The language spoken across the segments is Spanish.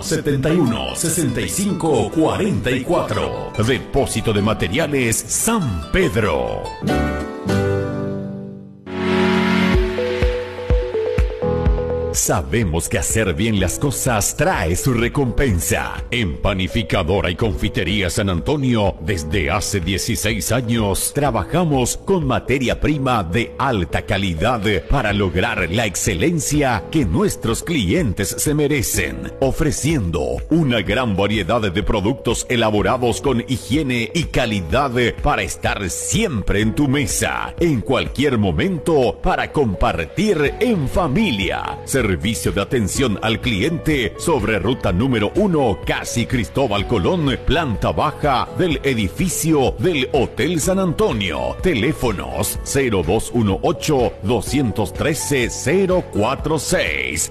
7171-6544. Depósito de Materiales San Pedro. Sabemos que hacer bien las cosas trae su recompensa. En Panificadora y Confitería San Antonio, desde hace 16 años, trabajamos con materia prima de alta calidad para lograr la excelencia que nuestros clientes se merecen, ofreciendo una gran variedad de productos elaborados con higiene y calidad para estar siempre en tu mesa, en cualquier momento, para compartir en familia. Servicio de atención al cliente sobre ruta número 1, casi Cristóbal Colón, planta baja del edificio del Hotel San Antonio. Teléfonos 0218-213-046,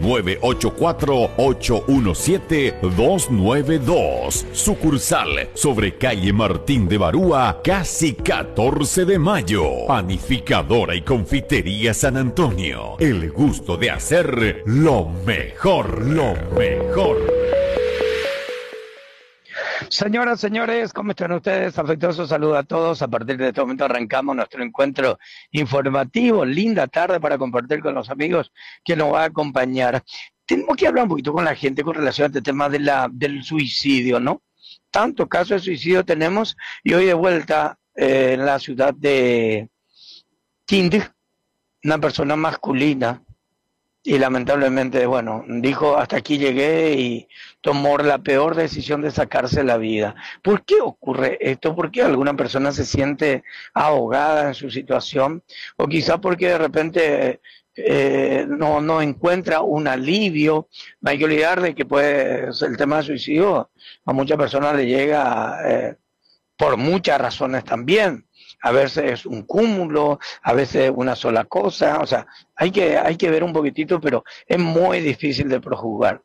0984-817-292. Sucursal sobre calle Martín de Barúa, casi 14 de mayo. Panificadora y Confitería San Antonio. El gusto de hacer lo mejor, lo mejor. Señoras, señores, ¿cómo están ustedes? Afectuoso saludo a todos. A partir de este momento arrancamos nuestro encuentro informativo. Linda tarde para compartir con los amigos que nos va a acompañar. Tenemos que hablar un poquito con la gente con relación a este tema del suicidio, ¿no? Tanto caso de suicidio tenemos, y hoy de vuelta en la ciudad de Quindío, una persona masculina. Y lamentablemente, bueno, dijo, hasta aquí llegué, y tomó la peor decisión de sacarse la vida. ¿Por qué ocurre esto? ¿Por qué alguna persona se siente ahogada en su situación? O quizá porque de repente no encuentra un alivio. No hay que olvidar de que pues, el tema del suicidio a muchas personas le llega por muchas razones también. A veces es un cúmulo, a veces una sola cosa, o sea, hay que ver un poquitito, pero es muy difícil de prejuzgar.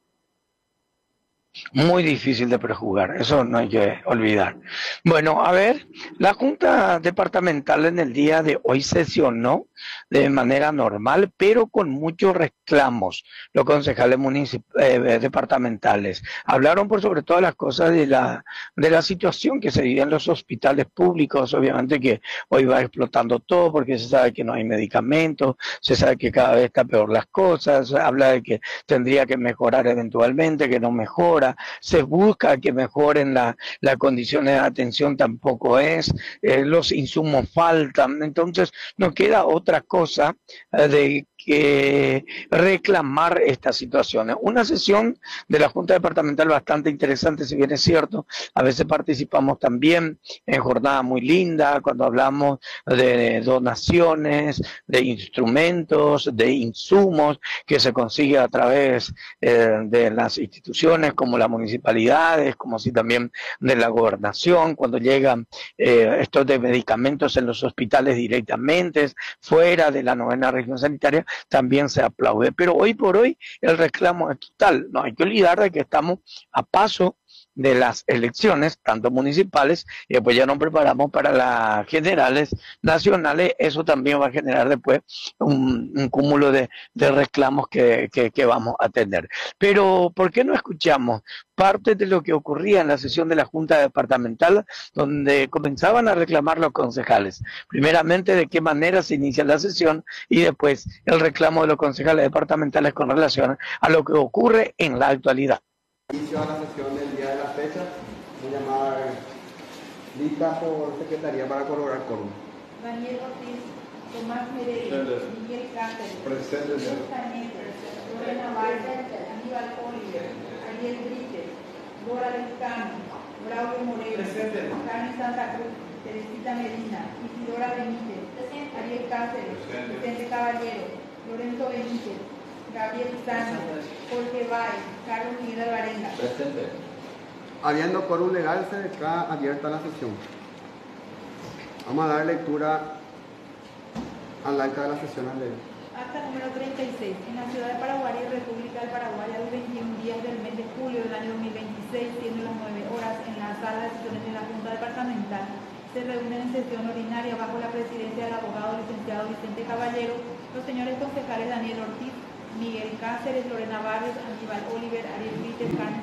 Muy difícil de prejuzgar, eso no hay que olvidar. Bueno, a ver, la Junta Departamental en el día de hoy sesionó de manera normal, pero con muchos reclamos. Los concejales departamentales hablaron por sobre todas las cosas de la situación que se vive en los hospitales públicos. Obviamente que hoy va explotando todo porque se sabe que no hay medicamentos, se sabe que cada vez está peor las cosas, se habla de que tendría que mejorar eventualmente, que no mejora. Se busca que mejoren las condiciones de atención, tampoco es, los insumos faltan, entonces no queda otra cosa de que reclamar estas situaciones. Una sesión de la Junta Departamental bastante interesante, si bien es cierto, a veces participamos también en jornadas muy lindas, cuando hablamos de donaciones, de instrumentos, de insumos que se consigue a través de las instituciones como las municipalidades, como así también de la gobernación, cuando llegan estos de medicamentos en los hospitales directamente, fuera de la 9ª región sanitaria, también se aplaude. Pero hoy por hoy el reclamo es total. No hay que olvidar de que estamos a paso de las elecciones, tanto municipales, y después ya nos preparamos para las generales nacionales. Eso también va a generar después un cúmulo de reclamos que vamos a tener. Pero, ¿por qué no escuchamos parte de lo que ocurría en la sesión de la Junta Departamental, donde comenzaban a reclamar los concejales? Primeramente, de qué manera se inicia la sesión, y después el reclamo de los concejales departamentales con relación a lo que ocurre en la actualidad. Inicio a la sesión del día de la fecha, voy a llamar lista por secretaría para corroborar quórum. Daniel Ortiz, Tomás Meredes, Miguel Cáceres, Presente. Lorena Vargas, Aníbal Oliver, Ariel Brites, Dora Lescano, Braulio Moreno, Carmen Santa Cruz, Teresita Medina, Isidora Benítez, Ariel Cáceres, Vicente Caballero, Lorenzo Benítez, Gabriel Sánchez, Jorge Báez, Carlos Miguel Alvarenga. Presente. Habiendo quórum legal, se declara abierta la sesión. Vamos a dar lectura al acta de la sesión al leer. Acta número 36. En la ciudad de Paraguay y República del Paraguay, a los 21 días del mes de julio del año 2026, siendo las 9 horas, en la sala de sesiones de la Junta Departamental, se reúnen en sesión ordinaria bajo la presidencia del abogado licenciado Vicente Caballero, los señores concejales Daniel Ortiz, Miguel Cáceres, Lorena Vargas, Aníbal Oliver, Ariel Brites, Carmen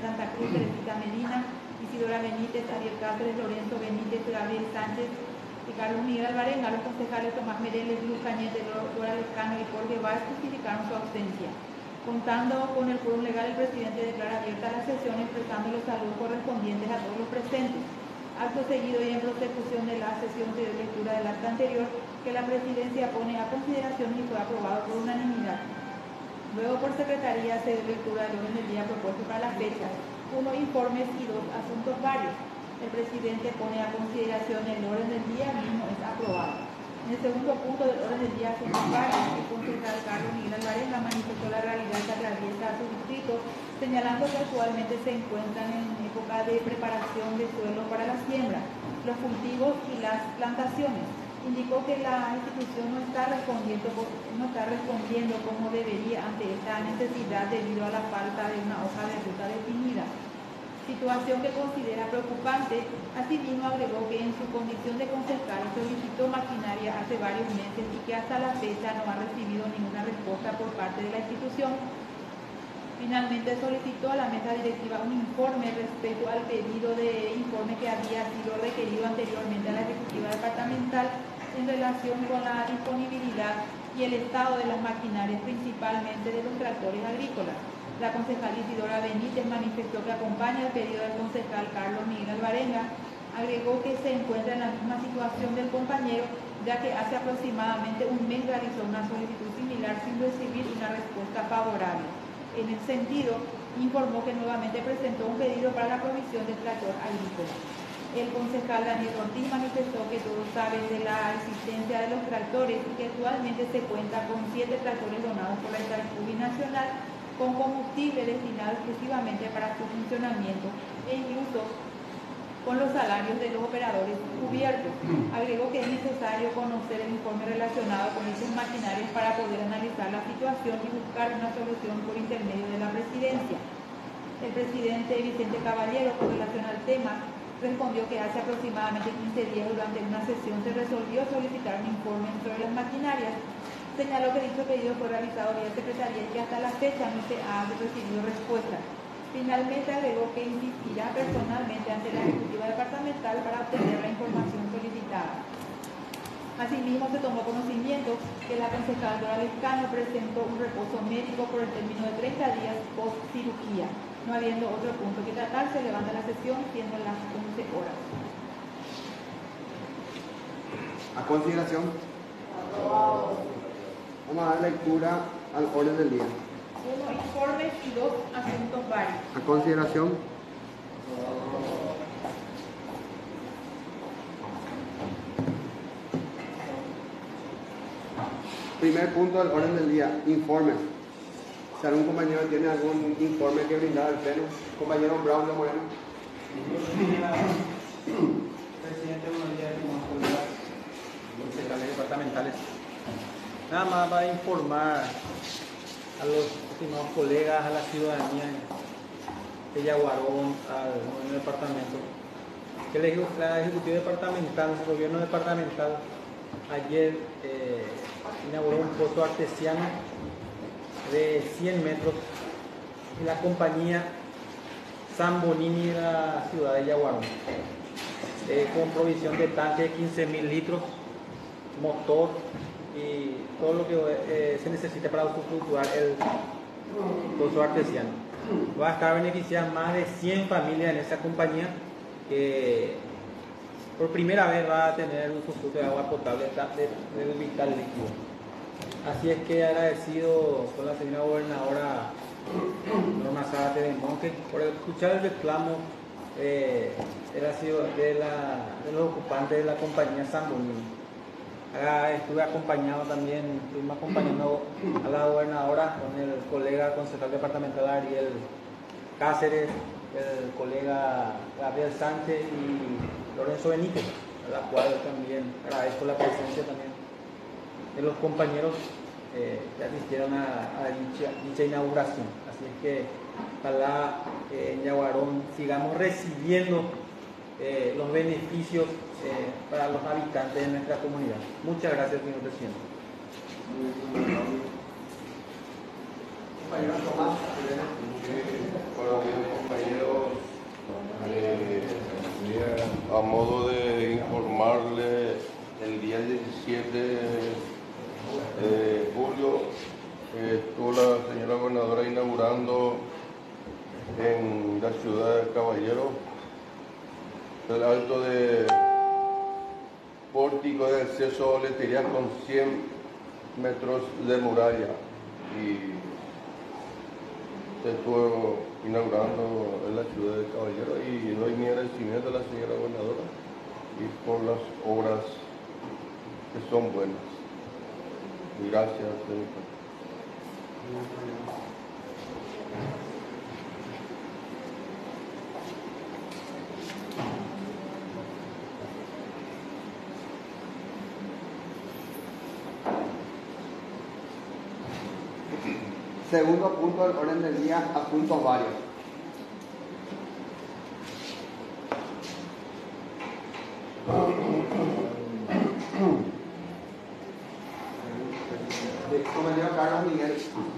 Isidora Benítez, Ariel Cáceres, Lorenzo Benítez, Gabriel Sánchez y Carlos Miguel Alvarenga. Los concejales Tomás Mereles, Luz Cañete, Dora Lescano y Jorge Vázquez justificaron su ausencia. Contando con el quórum legal, el presidente declara abierta la sesión expresando los saludos correspondientes a todos los presentes. Acto seguido y en prosecución de la sesión se dio lectura del acta anterior que la presidencia pone a consideración y fue aprobado por unanimidad. Luego por secretaría se dio lectura del orden del día propuesto para la fecha. 1 informes y 2 asuntos varios. El presidente pone a consideración el orden del día mismo es aprobado. En el segundo punto del orden del día asuntos varios, el concejal Carlos Miguel Alvarenga manifestó la realidad que atraviesa a su distrito, señalando que actualmente se encuentran en época de preparación de suelo para la siembra, los cultivos y las plantaciones. Indicó que la institución no está respondiendo como debería ante esta necesidad debido a la falta de una hoja de ruta definida, situación que considera preocupante. Asimismo agregó que en su condición de concejal solicitó maquinaria hace varios meses y que hasta la fecha no ha recibido ninguna respuesta por parte de la institución. Finalmente solicitó a la mesa directiva un informe respecto al pedido de informe que había sido requerido anteriormente a la ejecutiva departamental en relación con la disponibilidad y el estado de las maquinarias, principalmente de los tractores agrícolas. La concejal Isidora Benítez manifestó que acompaña el pedido del concejal Carlos Miguel Alvarenga. Agregó que se encuentra en la misma situación del compañero, ya que hace aproximadamente un mes realizó una solicitud similar sin recibir una respuesta favorable. En ese sentido, informó que nuevamente presentó un pedido para la provisión de tractor agrícola. El concejal Daniel Ortiz manifestó que todos saben de la existencia de los tractores y que actualmente se cuenta con 7 tractores donados por la Itaipu Nacional con combustible destinado exclusivamente para su funcionamiento e incluso con los salarios de los operadores cubiertos. Agregó que es necesario conocer el informe relacionado con esas maquinarias para poder analizar la situación y buscar una solución por intermedio de la presidencia. El presidente Vicente Caballero, con relación al tema, respondió que hace aproximadamente 15 días durante una sesión se resolvió solicitar un informe sobre las maquinarias. Señaló que dicho pedido fue realizado vía secretaría y que hasta la fecha no se ha recibido respuesta. Finalmente agregó que insistirá personalmente ante la ejecutiva departamental para obtener la información solicitada. Asimismo, se tomó conocimiento que la concejal Dora Lescano presentó un reposo médico por el término de 30 días post cirugía. No habiendo otro punto que tratar, se levanta la sesión siendo las 11 horas. A consideración. Vamos a dar lectura al orden del día. 1 informes y 2 asuntos varios. A consideración. Primer punto del orden del día, informes. Si algún compañero tiene algún informe que brindar al pleno, compañero Braulio Moreno. Presidente, buenos días, concejales departamentales. Nada más va a informar a los estimados colegas, a la ciudadanía de Yaguarón, al departamento, que la ejecutiva departamental, el gobierno departamental, ayer inauguró un pozo artesiano de 100 metros y la compañía San Bonini de la ciudad de Yaguarón, con provisión de tanque de 15.000 litros, motor y todo lo que se necesita para usufructuar el pozo artesiano. Va a estar beneficiando más de 100 familias en esta compañía que por primera vez va a tener un usufructo de agua potable del vital líquido. Así es que agradecido con la señora gobernadora Norma Zárate de Monte por escuchar el reclamo de los ocupantes de la compañía San Bonini. Estuve acompañado también, estuvimos acompañando a la gobernadora con el colega concejal departamental Ariel Cáceres, el colega Gabriel Sánchez y Lorenzo Benítez, a la cual también agradezco la presencia también de los compañeros que asistieron a dicha inauguración. Así es que ojalá en Yaguarón sigamos recibiendo los beneficios para los habitantes de nuestra comunidad. Muchas gracias, señor presidente. Compañero Tomás. Buenos días, compañeros. A modo de informarle, el día 17 de julio estuvo la señora gobernadora inaugurando en la ciudad de Caballero el alto de pórtico de acceso a boletería con 100 metros de muralla, y se estuvo inaugurando en la ciudad de Caballero, y doy mi agradecimiento a la señora gobernadora y por las obras que son buenas. Y gracias, señor. Segundo punto del orden del día, asuntos varios. Compañero Carlos Miguel.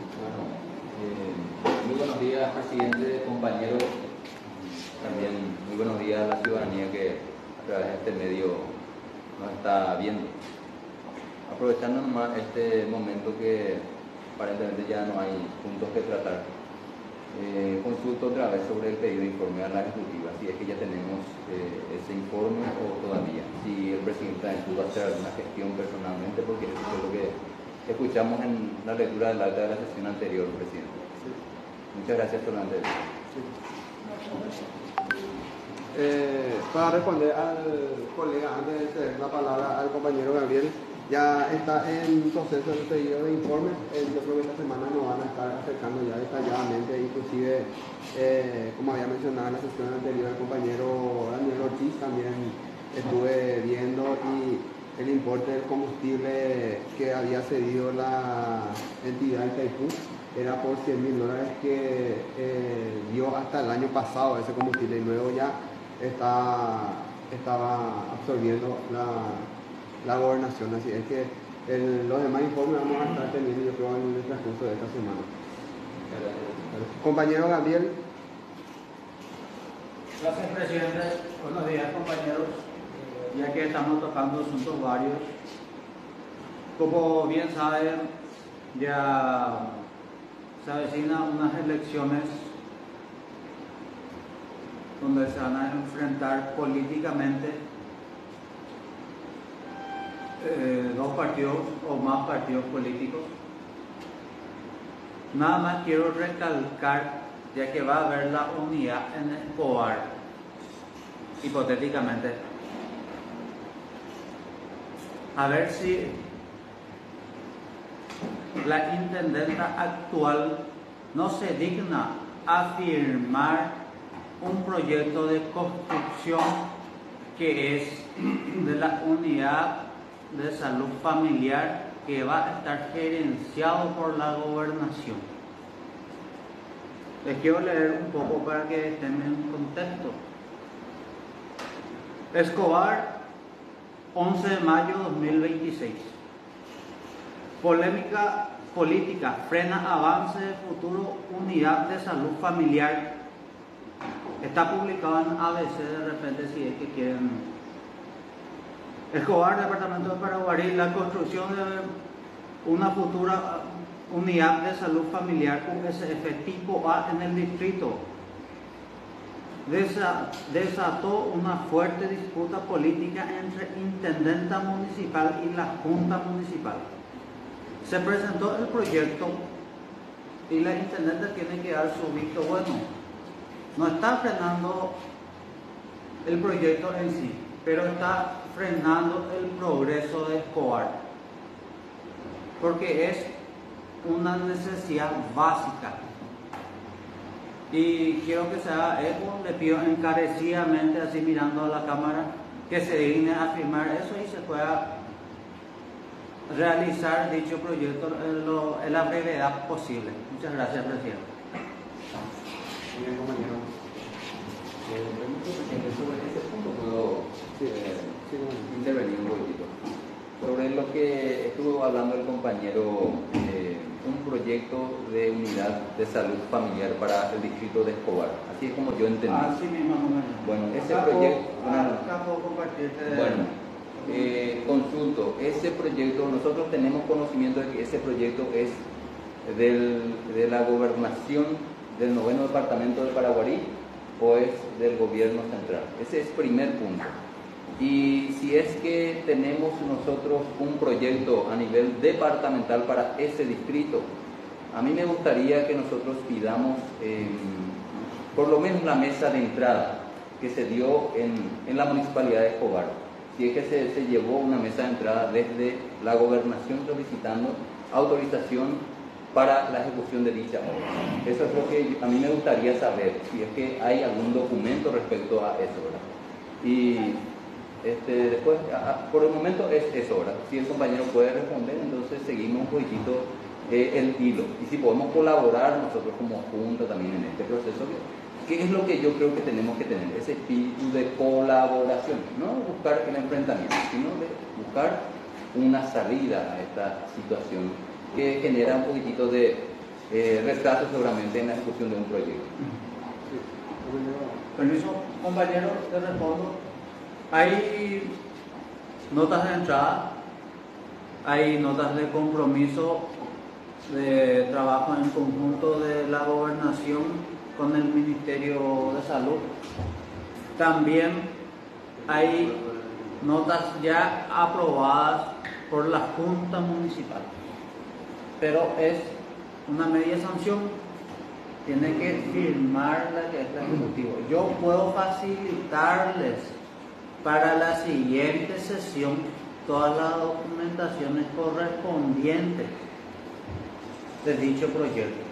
Muy buenos días, presidente, compañeros. También muy buenos días a la ciudadanía que a través de este medio nos está viendo. Aprovechando nomás este momento que aparentemente ya no hay puntos que tratar, consulto otra vez sobre el pedido de informe a la ejecutiva, si es que ya tenemos ese informe o todavía, si el presidente va a hacer alguna gestión personalmente, porque eso es lo que escuchamos en la lectura del acta de la sesión anterior, presidente. Sí. Muchas gracias, solamente. Sí. Para responder al colega, antes de ceder la palabra al compañero Gabriel, ya está en proceso el pedido de informes. Yo creo que esta semana nos van a estar acercando ya detalladamente, inclusive, como había mencionado en la sesión anterior el compañero Daniel Ortiz, también estuve viendo, y el importe del combustible que había cedido la entidad de Itaipú era por $100.000 que dio hasta el año pasado ese combustible, y luego ya estaba absorbiendo la gobernación. Así es que los demás informes vamos a estar teniendo, yo creo, en el transcurso de esta semana. Compañero Gabriel. Gracias, presidente. Buenos días, compañeros. Ya que estamos tocando asuntos varios, como bien saben, ya se avecinan unas elecciones donde se van a enfrentar políticamente dos partidos o más partidos políticos. Nada más quiero recalcar, ya que va a haber la unidad en Escobar, hipotéticamente, a ver si la intendenta actual no se digna a firmar un proyecto de construcción que es de la unidad de salud familiar, que va a estar gerenciado por la gobernación. Les quiero leer un poco para que estén en contexto. Escobar, 11 de mayo de 2026. Polémica política, frena avance de futuro unidad de salud familiar. Está publicado en ABC, de repente, si es que quieren. Escobar, departamento de Paraguarí, la construcción de una futura unidad de salud familiar USF tipo A en el distrito desató una fuerte disputa política entre intendenta municipal y la junta municipal. Se presentó el proyecto y la intendenta tiene que dar su visto bueno. No está frenando el proyecto en sí, pero está frenando el progreso de Escobar, porque es una necesidad básica. Y quiero que se haga eco, le pido encarecidamente, así mirando a la cámara, que se digne a firmar eso y se pueda realizar dicho proyecto en la brevedad posible. Muchas gracias, presidente. Bien, compañero. Sobre ese punto puedo intervenir un poquitito. Sobre lo que estuvo hablando el compañero, un proyecto de unidad de salud familiar para el distrito de Escobar. Así es como yo entendí. Así mismo, bueno, ese acá proyecto... acá puedo compartirte. Bueno, consulto, ese proyecto, nosotros tenemos conocimiento de que ese proyecto es de la gobernación del 9º departamento de Paraguarí o es del gobierno central. Ese es primer punto. Y si es que tenemos nosotros un proyecto a nivel departamental para ese distrito, a mí me gustaría que nosotros pidamos por lo menos la mesa de entrada que se dio en la municipalidad de Escobar. Si es que se llevó una mesa de entrada desde la gobernación solicitando autorización para la ejecución de dicha obra. Eso es lo que a mí me gustaría saber, si es que hay algún documento respecto a eso, ¿verdad? Y después, por el momento es eso, ¿verdad? Si el compañero puede responder, entonces seguimos un poquitito el hilo. Y si podemos colaborar nosotros como junta también en este proceso, ¿qué es lo que yo creo que tenemos que tener? Ese espíritu de colaboración, no buscar el enfrentamiento, sino de buscar una salida a esta situación que genera un poquitito de retraso seguramente en la ejecución de un proyecto. Permiso, compañero, te respondo. Hay notas de entrada, hay notas de compromiso de trabajo en conjunto de la gobernación con el Ministerio de Salud. También hay notas ya aprobadas por la Junta Municipal, pero es una media sanción, tiene que firmar la que es la ejecutiva. Yo puedo facilitarles para la siguiente sesión todas las documentaciones correspondientes de dicho proyecto.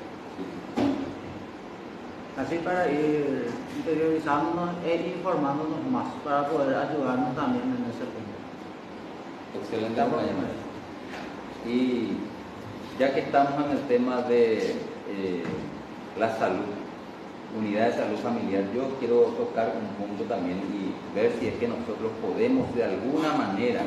Así para ir interiorizándonos e informándonos más, para poder ayudarnos también en ese punto. Excelente, compañero. Y ya que estamos en el tema de la salud, unidad de salud familiar, yo quiero tocar un punto también y ver si es que nosotros podemos de alguna manera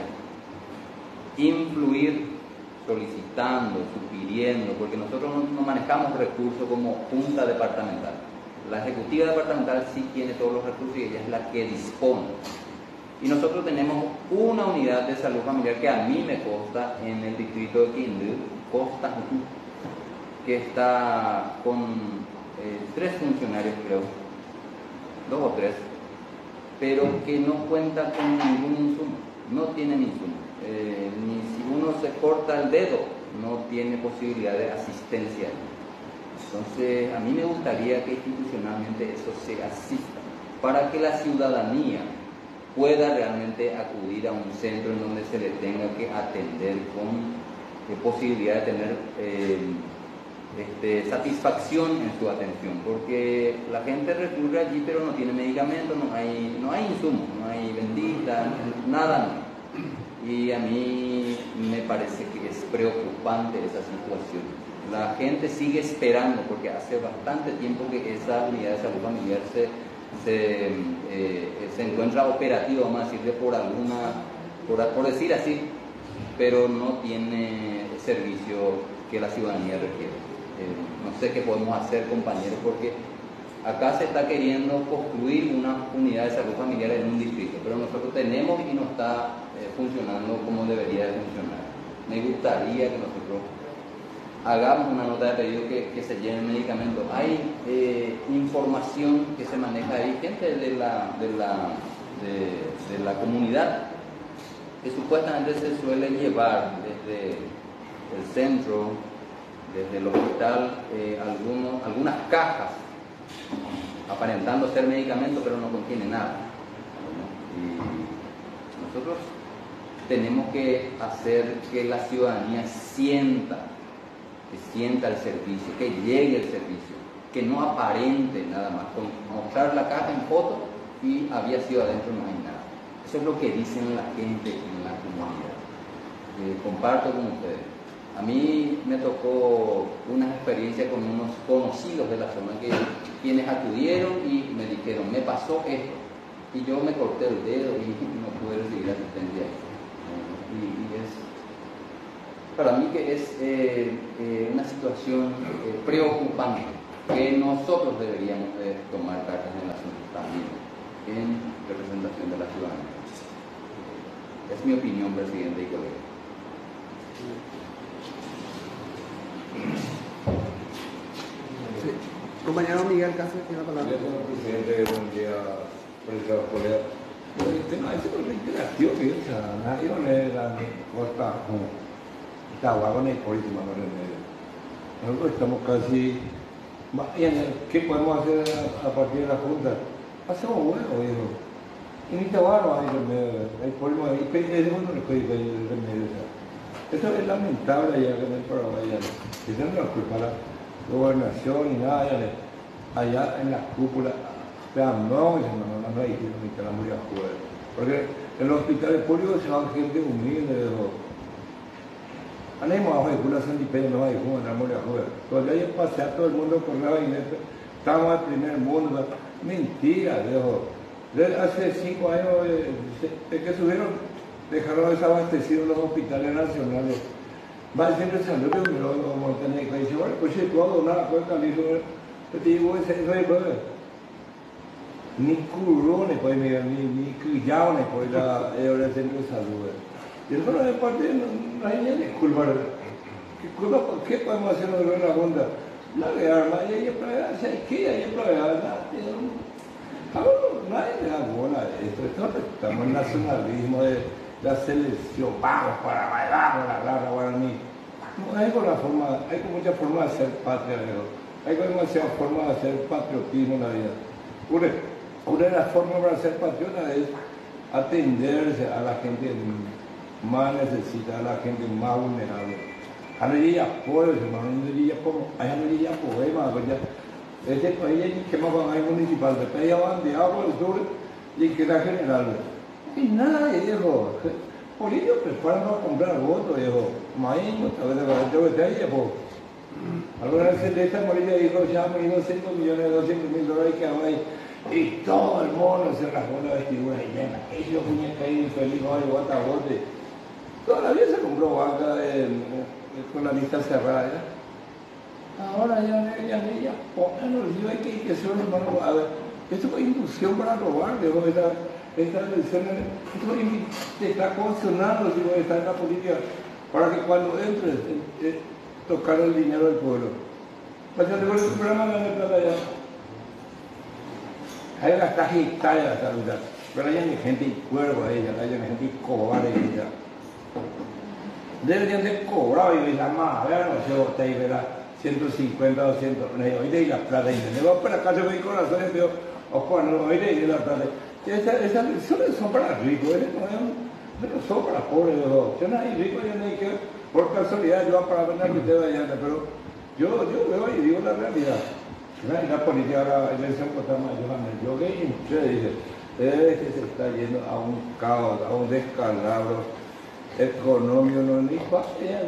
influir solicitando, sugiriendo, porque nosotros no manejamos recursos como junta departamental. La ejecutiva departamental sí tiene todos los recursos y ella es la que dispone. Y nosotros tenemos una unidad de salud familiar que a mí me consta en el distrito de Quindú, Costa, que está con 3 funcionarios, creo, 2 o 3, pero que no cuenta con ningún insumo, no tienen insumo. Ni si uno se corta el dedo, no tiene posibilidad de asistencia. Entonces, a mí me gustaría que institucionalmente eso se asista, para que la ciudadanía pueda realmente acudir a un centro en donde se le tenga que atender con posibilidad de tener satisfacción en su atención, porque la gente recurre allí pero no tiene medicamentos, no hay insumos, no hay bendita, nada. Y a mí me parece que es preocupante esa situación. La gente sigue esperando, porque hace bastante tiempo que esa unidad de salud familiar se encuentra operativa, vamos a decirle por decir así, pero no tiene el servicio que la ciudadanía requiere. No sé qué podemos hacer, compañeros, porque acá se está queriendo construir una unidad de salud familiar en un distrito, pero nosotros tenemos y no está funcionando como debería de funcionar. Me gustaría que nosotros hagamos una nota de pedido que se lleven medicamentos. Hay información que se maneja ahí, gente de la comunidad, que supuestamente se suele llevar desde el centro, desde el hospital, algunas cajas aparentando ser medicamentos, pero no contiene nada. Y nosotros tenemos que hacer que la ciudadanía sienta el servicio, que llegue el servicio, que no aparente nada más, con mostrar la caja en foto y había sido adentro, no hay nada. Eso es lo que dicen la gente en la comunidad. Comparto con ustedes. A mí me tocó una experiencia con unos conocidos de la zona, quienes acudieron y me dijeron, me pasó esto, y yo me corté el dedo y no pude recibir asistencia. Y para mí que es una situación preocupante, que nosotros deberíamos de tomar cartas en el asunto también, en representación de la ciudadanía. Es mi opinión, presidente y colega. Sí. Compañero Miguel Cáceres tiene la palabra. Señor presidente, buen día, presidente colega. El tema es reiterativo, o sea, nadie le da costa está con el político no en medio. Nosotros estamos casi, ¿qué podemos hacer a partir de la Junta? Hacemos huevo, dijo. Y ni te van a ir en medio, hay político, es bueno el código en medio. Eso es lamentable allá que en el Paraguay, que no nos culpa la gobernación y nada, allá en la cúpula. No hay que la morir a jugar. Porque en los hospitales públicos se van gente humilde. Animo a Juan Santipeña, no hay como la morir a jugar. Cuando hay pasear todo el mundo por la vaineta, estamos al primer mundo. Mentira, viejo. Hace 5 años que subieron, dejaron desabastecidos los hospitales nacionales. Va el centro de salud que miró Montenegro y dice, bueno, pues si tú has donado la cuenca, te digo, eso es bueno. Ni curones pues mirar, ni crillaones pues el centro de salud. Y eso no es parte, no hay ni disculpa. ¿Qué podemos hacer nosotros en la Junta? La de armas, y hay que plagar, ¿sabes qué? Hay que plagar, nadie le da bola a esto. Estamos en el nacionalismo de la selección, vamos para bailar con la garra guaraní. No, hay muchas formas de ser patria, hay demasiadas formas de hacer patriotismo en la vida. Una de las formas para ser patriota es atenderse a la gente más necesitada, a la gente más vulnerable. A no diría pobres, hermano, no diría como, a no diría poemas, este país hay que más van a ir municipal, de país bandeado por el sur y que era general. Y nada, viejo. Políticos preparan para comprar votos, viejo. Maíz, muchas veces para el yo que viejo. Alguna vez el de esta Morilla dijo, ya me dio 200 millones, 200.000 dólares que va ahí. Y todo el mundo se rasgó la vestidura llena. Ellos venían caídos infeliz, hoy guatabote. Toda la vida se compró vaca con la lista cerrada. ¿Ya? Ahora ya pónganlo, hay que ser hermano. A ver, esto fue inducción para robar, digo, esta elección, esto te está condicionando, digo, estar en la política, para que cuando entres, tocar el dinero del pueblo. Pues yo digo, el programa no me plata ya. Hay las hectáreas, pero hay gente y cuervo a ella, hay gente y cobarde a ella. Deberían de cobrar y la más, vean, no sé, usted ahí verá 150, 200, hoy de la plata, y me voy para acá, yo me corazón, yo, o cuando hoy de la plata. Esas elecciones son para ricos, no son para pobres, yo no hay ricos, yo no hay que, por casualidad, yo voy para ver que te vayan, pero yo veo y digo la realidad. La política, la elección contra Mayohanes, yo que usted dice, que se está yendo a un caos, a un descalabro económico, no ni fácil,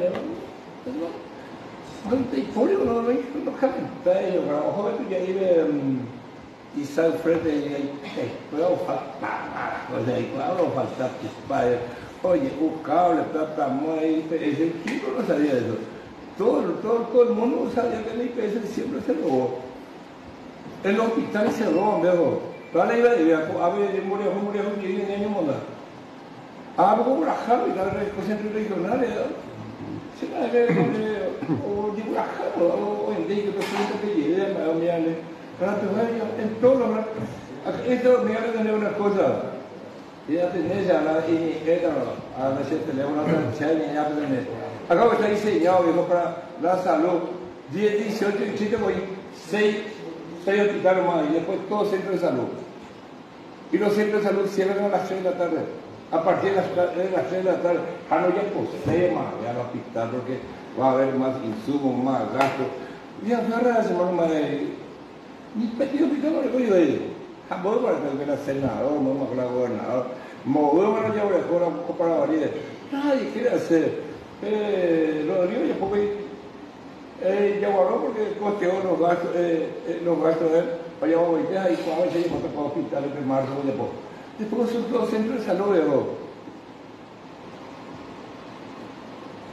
no te público, no comenta ellos, a lo mejor tú ya vive y sale frente y ahí, puedo faltar nada, pues ahí, puedo faltar tus padres, oye, un cable, plata, ahí, ese tipo no sabía eso. Todo el mundo sabía que el IPS siempre se robó. En los hospitales se roban, viejo. Toda la idea de a ver, murió, que viene en año moda. Como Brajalo y la centro regional, se va a ver, o Brajalo, o en Diego, que llegue a Miales. En todos los. Esto, me voy a tener una cosa. Ya tenés a la teléfono, ya tenés. Acá está diseñado, viejo, para la salud. 10, 18, 17, 6 hospitales más y después todo centro de salud. Y los centros de salud cierran a las 3 de la tarde. A partir de las 3 de la tarde, no ya posee más al hospital porque va a haber más insumos, más gastos. Y agarra la semana más de. Ni petido hospital no le voy a ir. A vos para que la senador, no con la gobernadora. Movemos la llave para variedad. Nadie quiere hacer. Lo digo yo porque. Yaguaró porque costeó los gastos de él para llevar a y cuando se llevó a hospitales de marzo y después son todos centros de salud de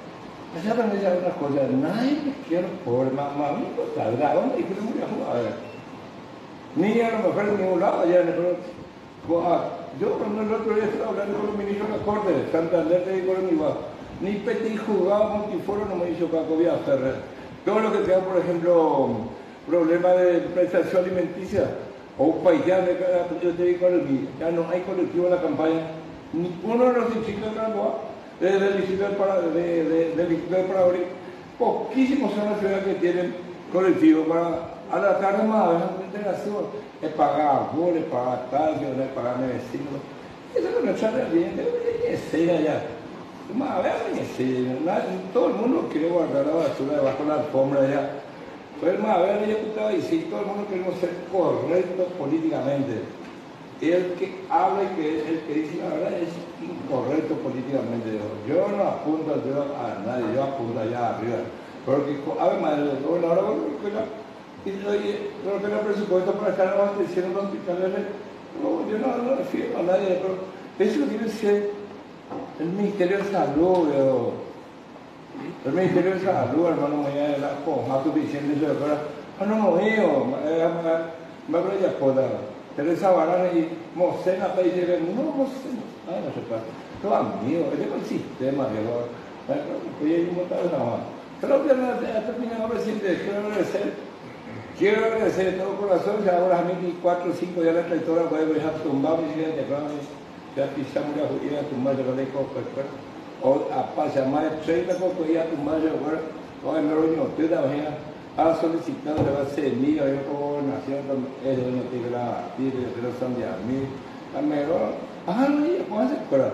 Esa también es una cosa, nadie me quiere pobre, mamá, me importa, ¿dónde? Y que no voy a jugar. Ni a lo mejor en ningún lado, allá en el yo cuando el otro día estaba hablando con los ministros de la Corte de Santander, te digo, ni Petit jugado multiforo no me hizo Cacovia Ferrer. Todo lo que sea, por ejemplo, problema de prestación alimenticia o un paisano, yo te digo, ya no hay colectivo en la campaña. Ninguno de los distritos de Caraboa, desde el distrito de Paraguay, poquísimos son las ciudades que tienen colectivo para a la tarde más a veces integración, es pagar agua, es pagar tallo, es pagar vecinos. Eso es nuestra realidad, es allá. Más a veces, todo el mundo quiere guardar la basura debajo de la alfombra allá. Pues más a ver, yo estaba diciendo, todo el mundo queremos ser correctos políticamente. El que habla y el que dice la verdad es incorrecto políticamente. Yo no apunto a nadie, yo apunto allá arriba. Porque, además, el gobernador, y lo que era presupuesto para estar abasteciendo los hospitales, no, yo no refiero a nadie, pero eso tiene que ser el Ministerio de Salud, el Ministerio de Salud, hermano mío, la cosa suficiente, yo no mío, me acuerdo ya poda, Teresa Barana y Mocena, no Mocena, no se pasa, todo amigo, es el sistema, oye, hay un montón de nada más. Pero que ha terminado reciente, quiero agradecer de todo corazón, ya ahora a mí 4 o 5 días la trayectoria voy a dejar tumbar mi siguiente programa, ya pisamos la judía a tumbar yo le cojo o a pasar más de 30 cojo ya tumbar yo ahora, o en el reunión, usted la ha solicitado la base de mí, yo como nación, es de una tigra, tigra, de los sandias, a mí, a mejor, no, ya, ¿cómo hace cora?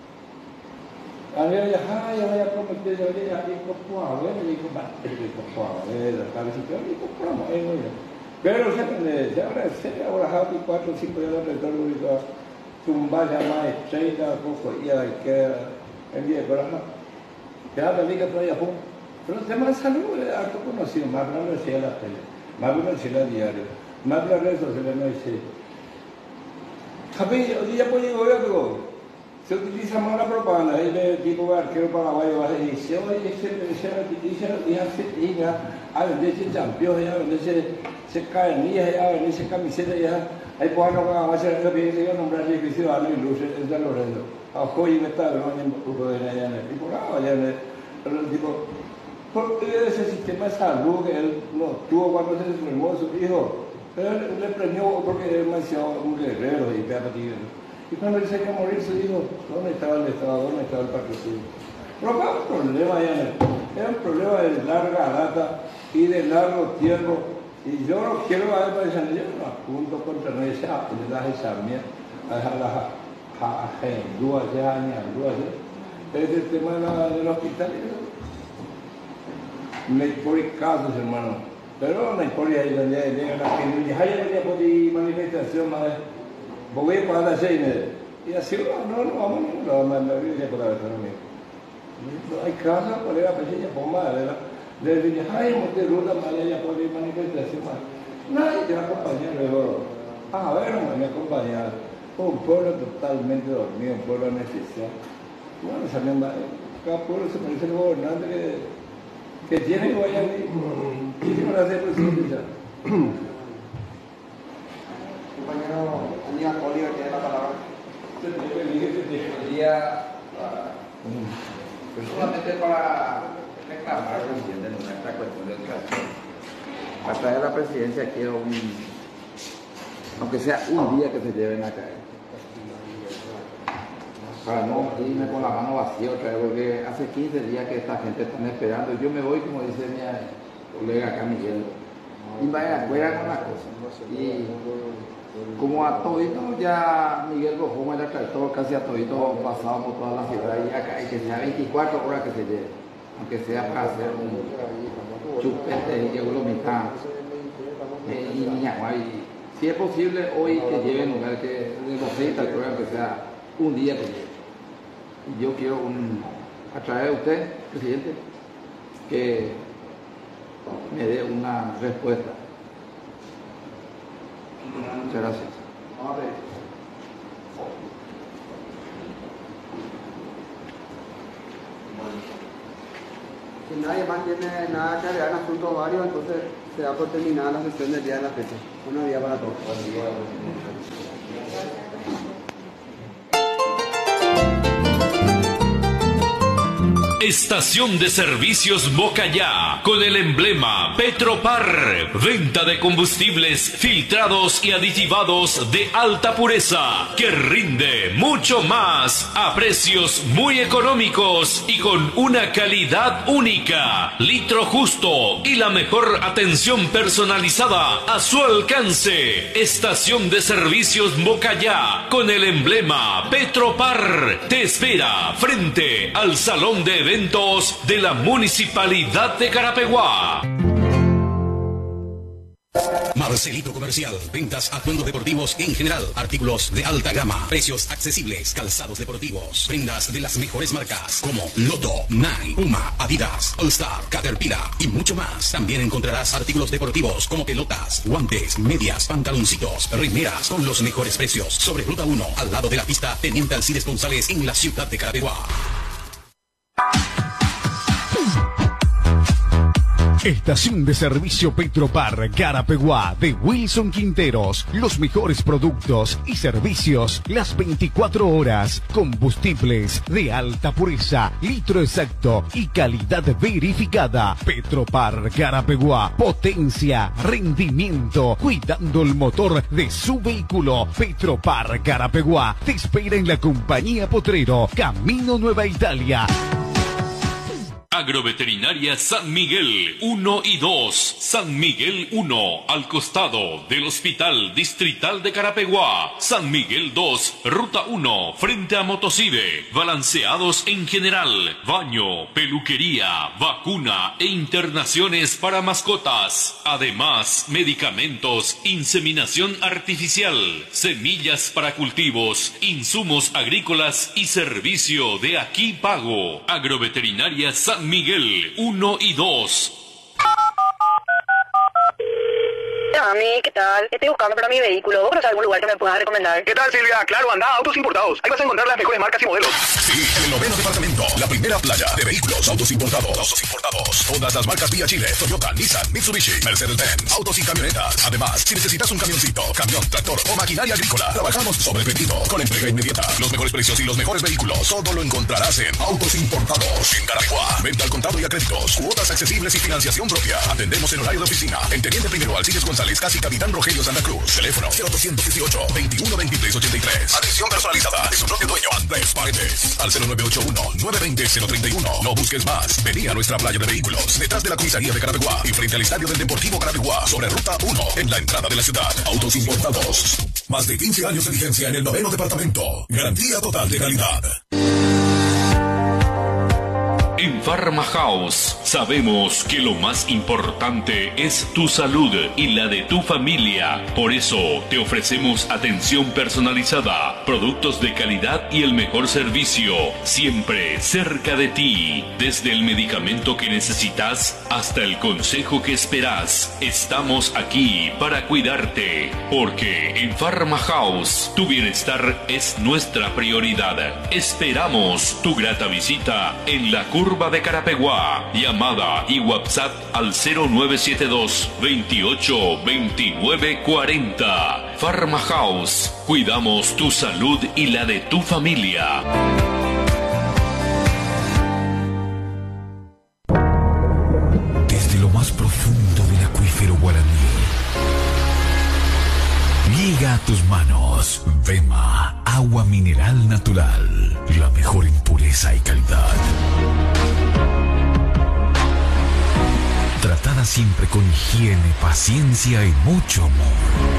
A mí ya vaya prometer, ya digo, le digo, la visita, digo, pero se agradecer, ahora Javi 4 o 5 días de retorno, tumbar ya más de 30, poco, ya que envíe corazón, que habla liga todavía, pero el tema de salud es harto conocido, más que lo decía la tele, más que lo decía el diario, más que las redes sociales no dice. Javi, hoy día pues digo, yo se utiliza más la propaganda, el tipo arquero paraguayo va a decir, oye, a venderse campeón, a venderse cadenillas, a venderse camisetas, ahí pues no van a hacer eso, que se nombrar el edificio de y Luz, es de Lorenzo. A Joy me está hablando en grupo de allá en el tipo, allá en el tipo, porque ese sistema de salud que él no tuvo cuando se enfermó su hijo, él le premió porque él mencionó un guerrero y pega para y cuando él se quería morir, se dijo, ¿dónde estaba el Estado? ¿Dónde estaba el patrocinio? Pero acá un problema ya, era un problema de larga data y de largo tiempo. Y yo no quiero ver para decir, yo no apunto contra esa, esa mía, a las agendúas ya, ni agendúas ya. Es el tema del hospital. No hay por casos, hermano. Pero no hay por ahí donde llegan las que hay por manifestación más. Voy a pagar la Sheiner. Y así, no, vamos a mandar por la verdad. No hay casa, por la pequeña bomba, ¿verdad? Le dije, ay, monte ruta, ya por ir manifestación. Nadie te va a acompañar luego. A ver, no me acompañar. Un pueblo totalmente dormido, un pueblo necesario. Bueno, también cada pueblo se parece al gobernante que tiene Guayaquil. ¿Qué va a hacer presidente ya? Compañero Aníbal Oliver tiene la palabra. Solamente para reclamar, presidente, en nuestra cuestión de educación. Para traer la presidencia quiero aunque sea un día que se lleven a caer. Para no irme con la mano vacía otra vez, porque hace 15 días que esta gente está esperando. Yo me voy, como dice mi colega acá, Miguel, y vaya afuera con las cosas. Y como a todito ya Miguel Bojón era tractor, casi a todito pasado por toda la ciudad y acá, y que sea 24 horas que se lleve, aunque sea para hacer un chupete y una mitad y Niñaguay. Si es posible hoy que lleve en lugar que de los 6 alturas, que sea un día que lleve. Y yo quiero a través de usted, presidente, que me dé una respuesta. Muchas gracias. Vamos a ver. Si nadie más tiene nada que agregar en asuntos varios, entonces se da por terminada la sesión del día de la fecha. Buenos días para todos. Estación de Servicios Bocayá, con el emblema Petropar. Venta de combustibles filtrados y aditivados de alta pureza, que rinde mucho más a precios muy económicos y con una calidad única. Litro justo y la mejor atención personalizada a su alcance. Estación de Servicios Bocayá, con el emblema Petropar. Te espera frente al Salón de Eventos de la Municipalidad de Carapeguá. Marcelito Comercial, ventas, atuendos deportivos en general, artículos de alta gama, precios accesibles, calzados deportivos, prendas de las mejores marcas como Lotto, Nike, Puma, Adidas, All Star, Caterpillar y mucho más. También encontrarás artículos deportivos como pelotas, guantes, medias, pantaloncitos, remeras con los mejores precios. Sobre Ruta 1, al lado de la pista Teniente Alcides González en la ciudad de Carapeguá. Estación de Servicio Petropar Carapeguá de Wilson Quinteros. Los mejores productos y servicios las 24 horas. Combustibles de alta pureza, litro exacto y calidad verificada. Petropar Carapeguá. Potencia, rendimiento, cuidando el motor de su vehículo. Petropar Carapeguá te espera en la Compañía Potrero, Camino Nueva Italia. Agroveterinaria San Miguel 1 y 2, San Miguel 1, al costado del Hospital Distrital de Carapeguá. San Miguel 2, Ruta 1, frente a Motosive. Balanceados en general, baño, peluquería, vacuna e internaciones para mascotas. Además, medicamentos, inseminación artificial, semillas para cultivos, insumos agrícolas y servicio de aquí pago. Agroveterinaria San Miguel 1 y 2. Mami, ¿qué tal? Estoy buscando para mi vehículo. ¿Vos conoces algún lugar que me puedas recomendar? ¿Qué tal, Silvia? Claro, anda, Autos Importados. Ahí vas a encontrar las mejores marcas y modelos. Sí, en el 9º departamento, la primera playa de vehículos autos importados. Autos importados. Todas las marcas vía Chile, Toyota, Nissan, Mitsubishi, Mercedes-Benz, autos y camionetas. Además, si necesitas un camioncito, camión, tractor o maquinaria agrícola, trabajamos sobre pedido, con entrega inmediata. Los mejores precios y los mejores vehículos, todo lo encontrarás en Autos Importados. En Carapeguá, venta al contado y a créditos, cuotas accesibles y financiación propia. Atendemos en horario de oficina. En Teniente Primero Alcides González, casi Capitán Rogelio Santa Cruz. Teléfono 0818-212383. Atención personalizada de su propio dueño, Andrés Paredes. Al 0981-920-031. No busques más. Vení a nuestra playa de vehículos, detrás de la comisaría de Carapeguá y frente al estadio del Deportivo Carapeguá, sobre Ruta 1, en la entrada de la ciudad. Autos Importados. Más de 15 años de vigencia en el 9º departamento. Garantía total de calidad. En Pharma House sabemos que lo más importante es tu salud y la de tu familia. Por eso te ofrecemos atención personalizada, productos de calidad y el mejor servicio, siempre cerca de ti. Desde el medicamento que necesitas hasta el consejo que esperas, estamos aquí para cuidarte. Porque en Pharma House tu bienestar es nuestra prioridad. Esperamos tu grata visita en la curva de Carapeguá. Llamada y WhatsApp al 0972 28 29 40. Pharma House. Cuidamos tu salud y la de tu familia. Desde lo más profundo del acuífero guaraní llega a tus manos Vema, agua mineral natural, la mejor en pureza y calidad. Tratada siempre con higiene, paciencia y mucho amor.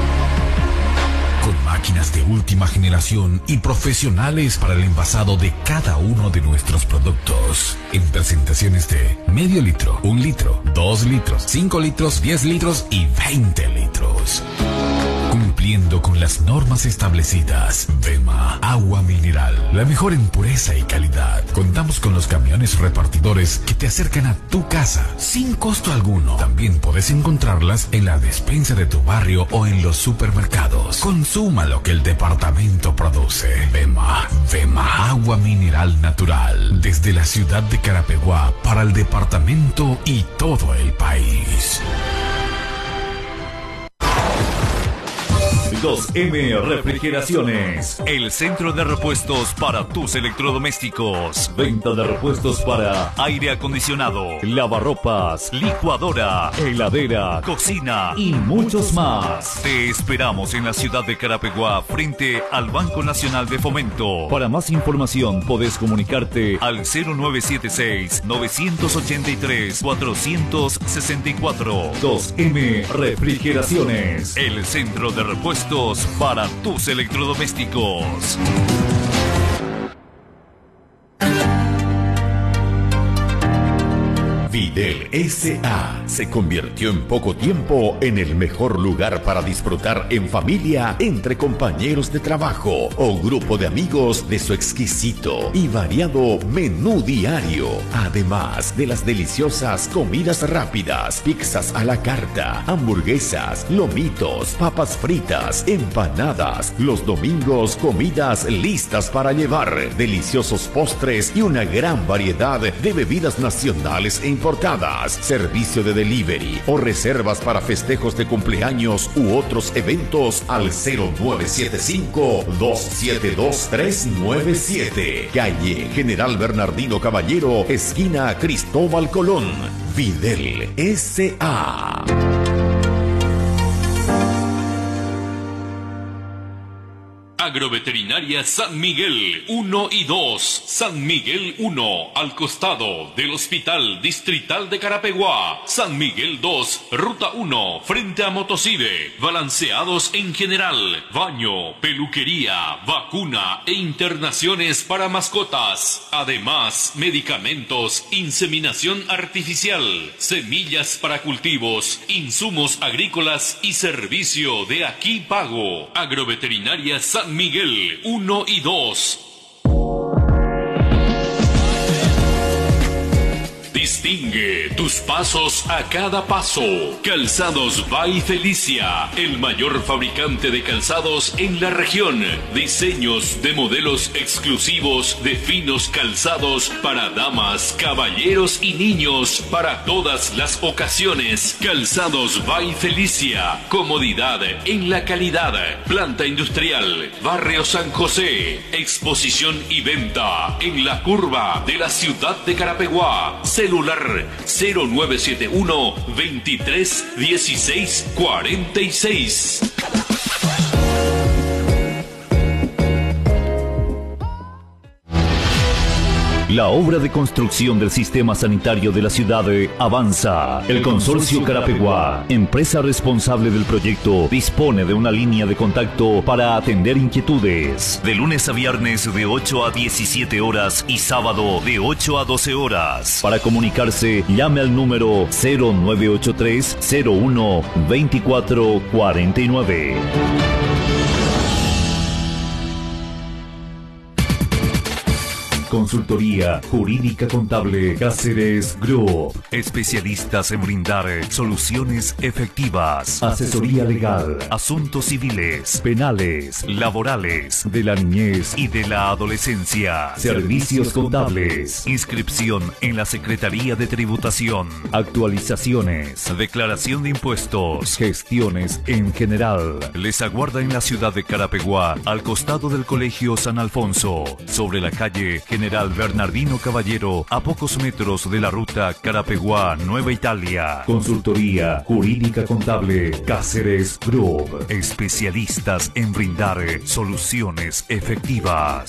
Con máquinas de última generación y profesionales para el envasado de cada uno de nuestros productos. En presentaciones de medio litro, 1 litro, 2 litros, 5 litros, 10 litros y 20 litros. cumpliendo con las normas establecidas. Vema, agua mineral, la mejor en pureza y calidad. Contamos con los camiones repartidores que te acercan a tu casa sin costo alguno. También puedes encontrarlas en la despensa de tu barrio o en los supermercados. Consuma lo que el departamento produce. Vema, agua mineral natural. Desde la ciudad de Carapeguá para el departamento y todo el país. 2M Refrigeraciones, el centro de repuestos para tus electrodomésticos. Venta de repuestos para aire acondicionado, lavarropas, licuadora, heladera, cocina y muchos más. Te esperamos en la ciudad de Carapeguá, frente al Banco Nacional de Fomento. Para más información podés comunicarte al 0976-983-464. 2M Refrigeraciones, el centro de repuestos para tus electrodomésticos. Videl S.A. se convirtió en poco tiempo en el mejor lugar para disfrutar en familia, entre compañeros de trabajo o grupo de amigos de su exquisito y variado menú diario. Además de las deliciosas comidas rápidas, pizzas a la carta, hamburguesas, lomitos, papas fritas, empanadas. Los domingos, comidas listas para llevar, deliciosos postres y una gran variedad de bebidas nacionales e importadas, servicio de delivery o reservas para festejos de cumpleaños u otros eventos al 0975-272-397. Calle General Bernardino Caballero, esquina Cristóbal Colón. Videl S.A. Agroveterinaria San Miguel 1 y 2. San Miguel 1, al costado del Hospital Distrital de Carapeguá. San Miguel 2, Ruta 1, frente a Motosive. Balanceados en general, baño, peluquería, vacuna e internaciones para mascotas. Además, medicamentos, inseminación artificial, semillas para cultivos, insumos agrícolas y servicio de aquí pago. Agroveterinaria San Miguel 1 y 2. Distingue tus pasos a cada paso. Calzados by Felicia, el mayor fabricante de calzados en la región. Diseños de modelos exclusivos de finos calzados para damas, caballeros y niños para todas las ocasiones. Calzados by Felicia, comodidad en la calidad. Planta industrial, Barrio San José. Exposición y venta en la curva de la ciudad de Carapeguá. Celular 0971 23 16 46. La obra de construcción del sistema sanitario de la ciudad avanza. El Consorcio Carapeguá, empresa responsable del proyecto, dispone de una línea de contacto para atender inquietudes. De lunes a viernes de 8 a 17 horas y sábado de 8 a 12 horas. Para comunicarse, llame al número 0983 01 24 49. Consultoría Jurídica Contable Cáceres Group. Especialistas en brindar soluciones efectivas. Asesoría legal, asuntos civiles, penales, laborales, de la niñez y de la adolescencia. Servicios contables. Inscripción en la Secretaría de Tributación. Actualizaciones, declaración de impuestos, gestiones en general. Les aguarda en la ciudad de Carapeguá, al costado del Colegio San Alfonso, sobre la calle General Bernardino Caballero, a pocos metros de la ruta Carapeguá Nueva Italia. Consultoría Jurídica Contable Cáceres Group. Especialistas en brindar soluciones efectivas.